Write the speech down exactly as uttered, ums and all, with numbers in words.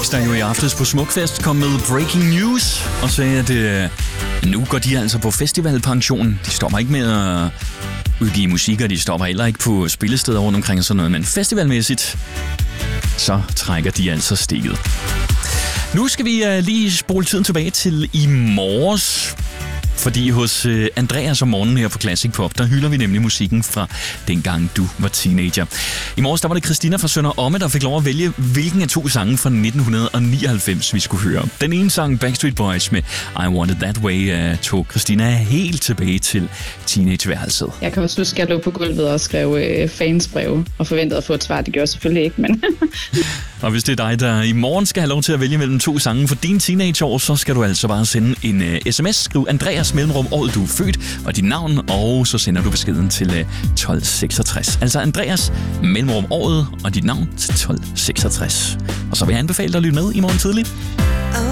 Weeks, der jo i aftes på Smukfest kom med breaking news og sagde, at øh, nu går de altså på festivalpension. De stopper ikke med at udgive musik, og de stopper heller ikke på spillesteder rundt omkring og sådan noget, men festivalmæssigt, så trækker de altså stikket. Nu skal vi øh, lige spole tiden tilbage til i morges. Fordi hos øh, Andreas om morgenen her på Classic Pop, der hylder vi nemlig musikken fra dengang du var teenager. I morges der var det Christina fra Sønder Omme, der fik lov at vælge, hvilken af to sange fra nitten nioghalvfems vi skulle høre. Den ene sang, Backstreet Boys med I Want It That Way, uh, tog Christina helt tilbage til teenageværelset. Jeg kan også huske, at jeg lå på gulvet og skrev øh, fansbreve og forventede at få et svar. Det gjorde jeg selvfølgelig ikke, men... Og hvis det er dig, der i morgen skal have lov til at vælge mellem to sange for dine teenageår, så skal du altså bare sende en uh, sms. Skriv Andreas mellemrum året, du er født, og dit navn, og så sender du beskeden til uh, tolv seksogtres. Altså Andreas mellemrum året og dit navn til tolv seksogtres. Og så vil jeg anbefale dig at lytte med i morgen tidlig.